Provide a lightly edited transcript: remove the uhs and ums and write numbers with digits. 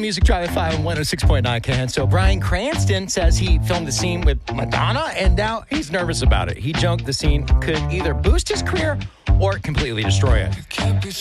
Music Drive at 5 and 106.9 KN. So Bryan Cranston says he filmed the scene with Madonna, and now he's nervous about it. He joked the scene could either boost his career or completely destroy it.